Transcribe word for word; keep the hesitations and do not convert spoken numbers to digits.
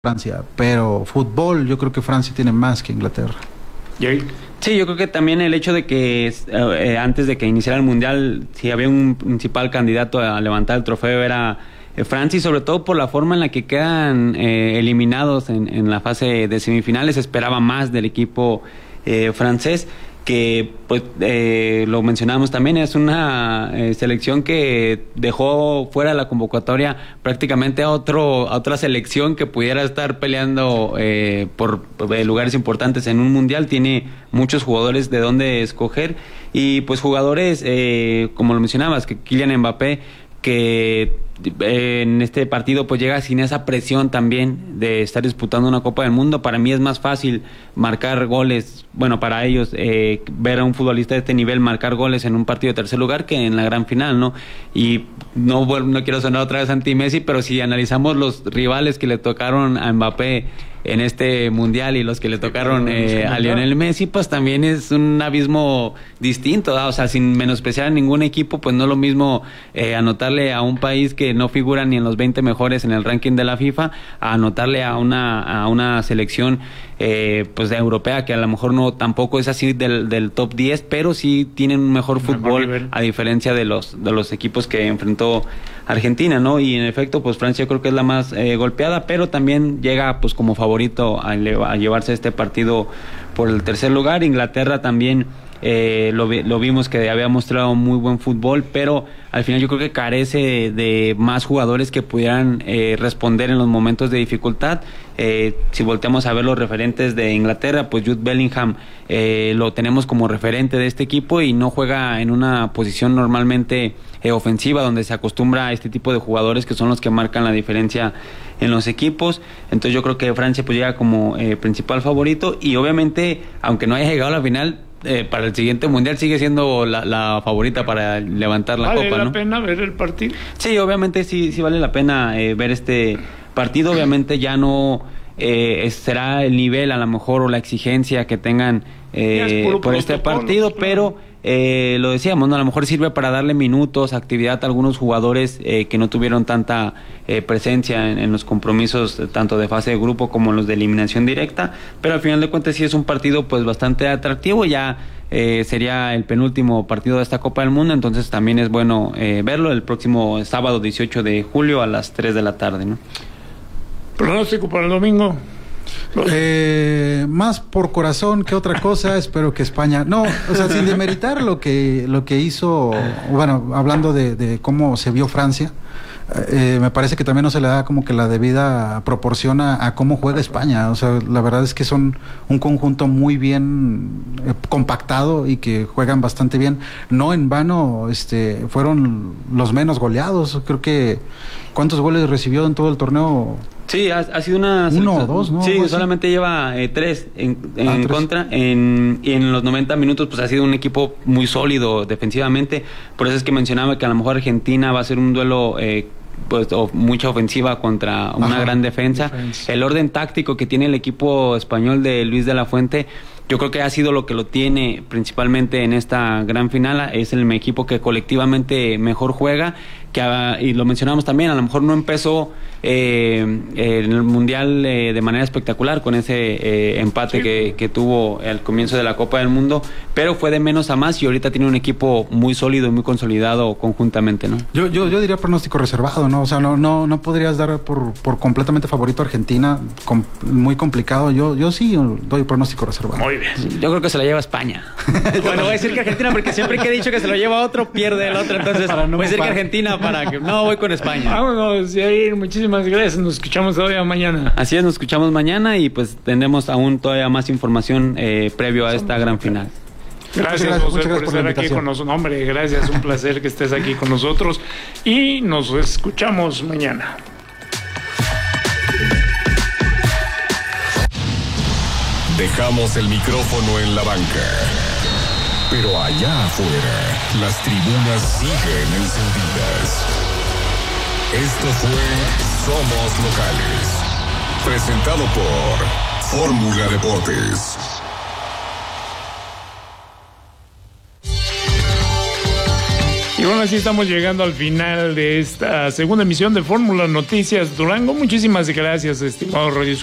Francia, pero fútbol yo creo que Francia tiene más que Inglaterra. ¿Y? Sí, yo creo que también el hecho de que eh, antes de que iniciara el Mundial, si había un principal candidato a levantar el trofeo era eh, Francia, y sobre todo por la forma en la que quedan eh, eliminados en, en la fase de semifinales, esperaba más del equipo eh, francés, que pues eh, lo mencionamos también, es una eh, selección que dejó fuera de la convocatoria prácticamente a otro a otra selección que pudiera estar peleando eh, por, por lugares importantes en un mundial. Tiene muchos jugadores de dónde escoger, y pues jugadores eh, como lo mencionabas, que Kylian Mbappé, que eh, en este partido pues llega sin esa presión también de estar disputando una Copa del Mundo. Para mí es más fácil marcar goles, bueno, para ellos eh, ver a un futbolista de este nivel marcar goles en un partido de tercer lugar que en la gran final, ¿no? Y no, no quiero sonar otra vez anti-Messi, pero si analizamos los rivales que le tocaron a Mbappé en este mundial y los que le tocaron eh, a Lionel Messi, pues también es un abismo distinto, ¿no? O sea, sin menospreciar a ningún equipo, pues no es lo mismo eh, anotarle a un país que no figura ni en los veinte mejores en el ranking de la FIFA, a anotarle a una a una selección eh, pues de europea, que a lo mejor no tampoco es así del, del top diez, pero sí tienen un mejor fútbol, mejor a diferencia de los de los equipos que enfrentó Argentina, ¿no? Y en efecto, pues Francia creo que es la más eh, golpeada, pero también llega pues como favorito a, a llevarse este partido por el tercer lugar. Inglaterra también eh, lo, lo vimos que había mostrado muy buen fútbol, pero al final yo creo que carece de, de más jugadores que pudieran eh, responder en los momentos de dificultad. Eh, si volteamos a ver los referentes de Inglaterra, pues Jude Bellingham eh, lo tenemos como referente de este equipo y no juega en una posición normalmente eh, ofensiva, donde se acostumbra a este tipo de jugadores que son los que marcan la diferencia en los equipos. Entonces yo creo que Francia pues llega como eh, principal favorito, y obviamente aunque no haya llegado a la final, Eh, para el siguiente mundial sigue siendo la, la favorita para levantar la ¿Vale copa, la ¿no? pena ver el partido? Sí, obviamente sí, sí vale la pena eh, ver este partido. Obviamente ya no eh, será el nivel a lo mejor o la exigencia que tengan eh, por este partido, claro. Pero eh, lo decíamos, ¿no? A lo mejor sirve para darle minutos, actividad a algunos jugadores eh, que no tuvieron tanta eh, presencia en, en los compromisos tanto de fase de grupo como los de eliminación directa, pero al final de cuentas sí es un partido pues bastante atractivo. Ya eh, sería el penúltimo partido de esta Copa del Mundo, entonces también es bueno eh, verlo el próximo sábado dieciocho de julio a las tres de la tarde, ¿no? ¿Pronóstico para el domingo? Eh, más por corazón que otra cosa, espero que España, no, o sea, sin demeritar lo que lo que hizo, bueno, hablando de, de cómo se vio Francia, eh, me parece que también no se le da como que la debida proporción a, a cómo juega España. O sea, la verdad es que son un conjunto muy bien eh, compactado y que juegan bastante bien. No en vano, este, fueron los menos goleados. Creo que ¿cuántos goles recibió en todo el torneo? Sí, ha, ha sido una... Uno o dos, ¿no? Sí, solamente lleva eh, tres en, en ah, tres. contra. En, y en los noventa minutos, pues ha sido un equipo muy sólido defensivamente. Por eso es que mencionaba que a lo mejor Argentina va a ser un duelo... Eh, pues o mucha ofensiva contra una Ajá, gran defensa. defensa. El orden táctico que tiene el equipo español de Luis de la Fuente, yo creo que ha sido lo que lo tiene principalmente en esta gran final. Es el equipo que colectivamente mejor juega, que y lo mencionamos también, a lo mejor no empezó eh, en el Mundial eh, de manera espectacular con ese eh, empate sí. que, que tuvo al comienzo de la Copa del Mundo, pero fue de menos a más y ahorita tiene un equipo muy sólido y muy consolidado conjuntamente, ¿no? Yo yo, yo diría pronóstico reservado, ¿no? O sea, no no no podrías dar por, por completamente favorito a Argentina, com, muy complicado. Yo yo sí doy pronóstico reservado. Muy bien. Yo creo que se la lleva España. Bueno, voy a decir que Argentina, porque siempre que he dicho que se lo lleva otro, pierde el otro, entonces no voy a decir que Argentina para que... No, voy con España. Vámonos, Yair, muchísimas gracias, nos escuchamos todavía mañana. Así es, nos escuchamos mañana y pues tendremos aún todavía más información eh, previo a esta gran final. Gracias, gracias José, gracias por, por estar aquí con nosotros. Hombre, gracias, un placer que estés aquí con nosotros y nos escuchamos mañana. Dejamos el micrófono en la banca, pero allá afuera las tribunas siguen encendidas. Esto fue Somos Locales, presentado por Fórmula Deportes. Y bueno, así estamos llegando al final de esta segunda emisión de Fórmula Noticias Durango. Muchísimas gracias, estimado Radio